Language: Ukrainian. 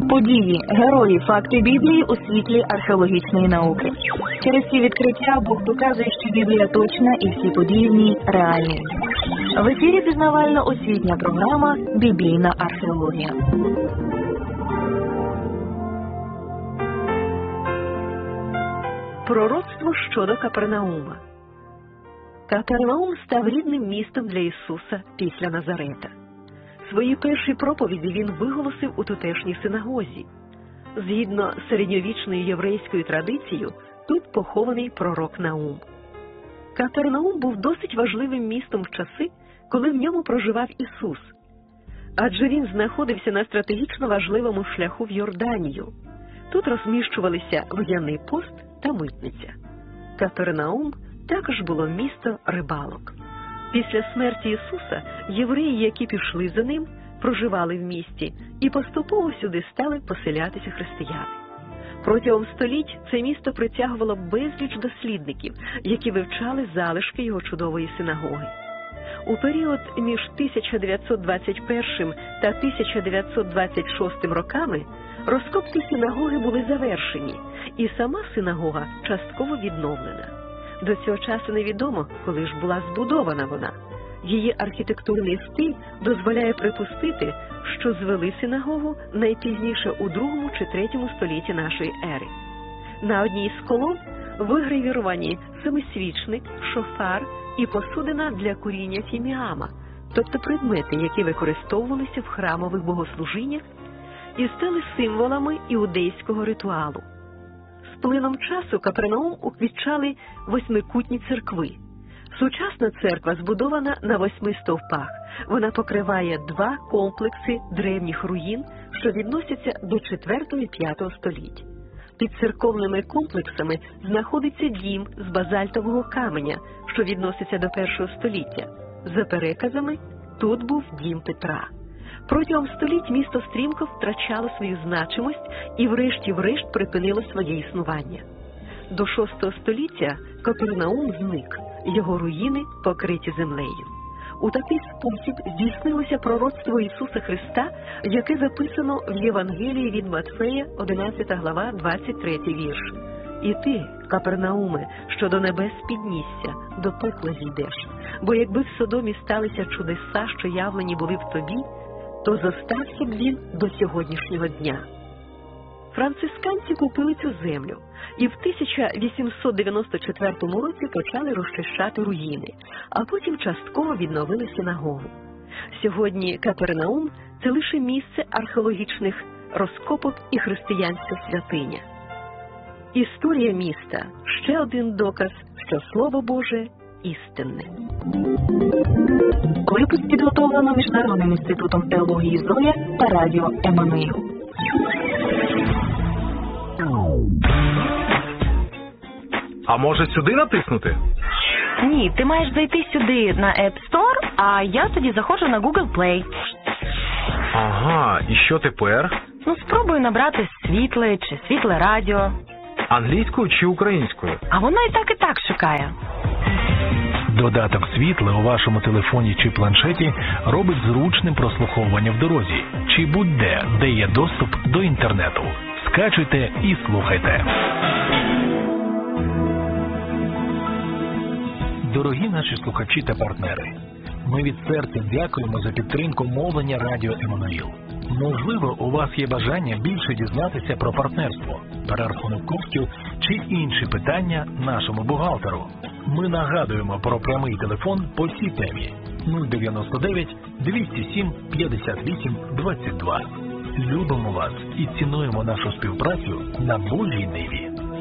Події, герої, факти Біблії у світлі археологічної науки. Через ці відкриття Бог показує, що Біблія точна і всі події в ній реальні. В ефірі пізнавально-освітня програма «Біблійна археологія». Пророцтво щодо Капернаума. Капернаум став рідним містом для Ісуса після Назарета. Свої перші проповіді він виголосив у тутешній синагозі. Згідно з середньовічною єврейською традицією, тут похований пророк Наум. Капернаум був досить важливим містом в часи, коли в ньому проживав Ісус. Адже він знаходився на стратегічно важливому шляху в Йорданію. Тут розміщувалися водяний пост та митниця. Капернаум також було місто рибалок. Після смерті Ісуса євреї, які пішли за ним, проживали в місті і поступово сюди стали поселятися християни. Протягом століть це місто притягувало безліч дослідників, які вивчали залишки його чудової синагоги. У період між 1921 та 1926 роками розкопки синагоги були завершені, і сама синагога частково відновлена. До цього часу невідомо, коли ж була збудована вона. Її архітектурний стиль дозволяє припустити, що звели синагогу найпізніше у 2 чи 3 столітті нашої ери. На одній з колон вигравіровані семисвічник, шофар і посудина для куріння фіміама, тобто предмети, які використовувалися в храмових богослужіннях і стали символами іудейського ритуалу. З плином часу Капернаум уквітчали 8-кутні церкви. Сучасна церква збудована на 8 стовпах. Вона покриває 2 комплекси древніх руїн, що відносяться до 4-5 століть. Під церковними комплексами знаходиться дім з базальтового каменя, що відноситься до 1 століття. За переказами, тут був дім Петра. Протягом століть місто стрімко втрачало свою значимость і врешті-решт припинило своє існування. До 6 століття Капернаум зник, його руїни покриті землею. У такий спосіб здійснилося пророцтво Ісуса Христа, яке записано в Євангелії від Матфея, 11 глава, 23 вірш. «І ти, Капернауме, що до небес піднісся, до пекла зійдеш. Бо якби в Содомі сталися чудеса, що явлені були в тобі, то зостався б він до сьогоднішнього дня». Францисканці купили цю землю і в 1894 році почали розчищати руїни, а потім частково відновили синагогу. Сьогодні Капернаум – це лише місце археологічних розкопок і християнська святиня. Історія міста – ще один доказ, що Слово Боже істинне. Випуск підготовлено Міжнародним інститутом теології «Зоя» та радіо «Еммануїл». А може сюди натиснути? Ні, ти маєш зайти сюди на App Store, а я тоді заходжу на Google Play. Ага, і що тепер? Спробую набрати світле чи світле радіо. Англійською чи українською? А воно і так шукає. Додаток «Світле» у вашому телефоні чи планшеті робить зручним прослуховування в дорозі чи будь-де, де є доступ до інтернету. Скачуйте і слухайте. Дорогі наші слухачі та партнери, ми від серця дякуємо за підтримку мовлення радіо «Еммануїл». Можливо, у вас є бажання більше дізнатися про партнерство, перерахунок коштів чи інші питання нашому бухгалтеру. Ми нагадуємо про прямий телефон по цій темі 099 207 58 22. Любимо вас і цінуємо нашу співпрацю на Божій ниві.